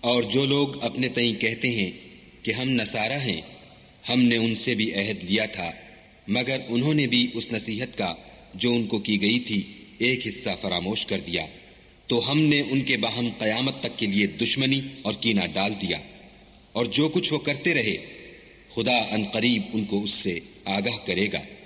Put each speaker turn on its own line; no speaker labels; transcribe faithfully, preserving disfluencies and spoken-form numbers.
और जो लोग अपने तई कहते हैं कि हम नसारा हैं, हमने उनसे भी अहद लिया था, मगर उन्होंने भी उस नसीहत का जो उनको की गई थी एक हिस्सा फरामोश कर दिया, तो हमने उनके बाहम कयामत तक के लिए दुश्मनी और कीना डाल दिया। और जो कुछ वो करते रहे, खुदा अनकरीब उनको उससे आगाह करेगा।